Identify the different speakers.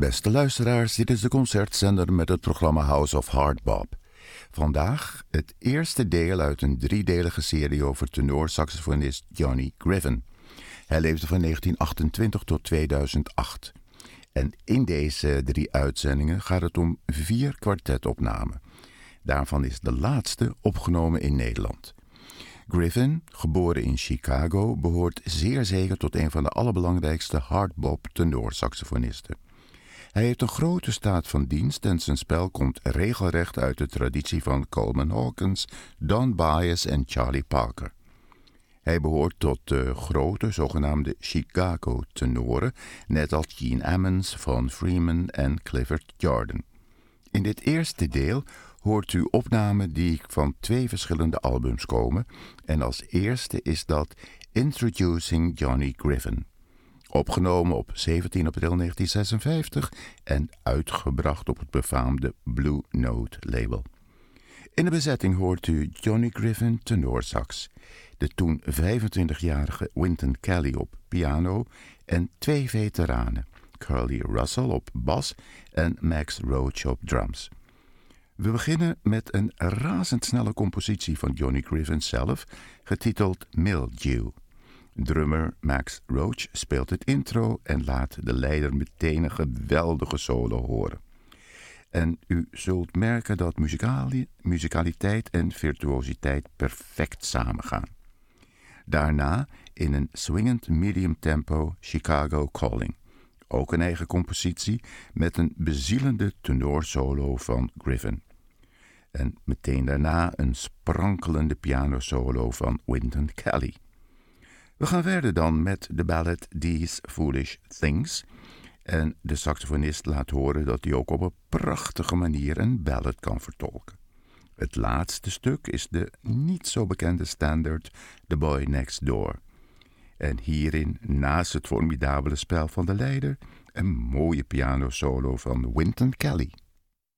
Speaker 1: Beste luisteraars, dit is de concertzender met het programma House of Hardbop. Vandaag het eerste deel uit een driedelige serie over tenorsaxofonist Johnny Griffin. Hij leefde van 1928 tot 2008. En in deze 3 uitzendingen gaat het om 4 kwartetopnamen. Daarvan is de laatste opgenomen in Nederland. Griffin, geboren in Chicago, behoort zeer zeker tot een van de allerbelangrijkste hardbop tenorsaxofonisten. Hij heeft een grote staat van dienst en zijn spel komt regelrecht uit de traditie van Coleman Hawkins, Don Byas en Charlie Parker. Hij behoort tot de grote zogenaamde Chicago-tenoren, net als Gene Ammons, Von Freeman en Clifford Jordan. In dit eerste deel hoort u opnamen die van 2 verschillende albums komen en als eerste is dat Introducing Johnny Griffin. Opgenomen op 17 april 1956 en uitgebracht op het befaamde Blue Note label. In de bezetting hoort u Johnny Griffin tenorsax, de toen 25-jarige Wynton Kelly op piano en 2 veteranen, Curly Russell op bas en Max Roach op drums. We beginnen met een razendsnelle compositie van Johnny Griffin zelf, getiteld Mildew. Drummer Max Roach speelt het intro en laat de leider meteen een geweldige solo horen. En u zult merken dat muzikaliteit en virtuositeit perfect samengaan. Daarna in een swingend medium tempo Chicago Calling. Ook een eigen compositie met een bezielende tenorsolo van Griffin. En meteen daarna een sprankelende pianosolo van Wynton Kelly. We gaan verder dan met de ballad These Foolish Things. En de saxofonist laat horen dat hij ook op een prachtige manier een ballad kan vertolken. Het laatste stuk is de niet zo bekende standaard The Boy Next Door. En hierin, naast het formidabele spel van de leider, een mooie pianosolo van Wynton Kelly.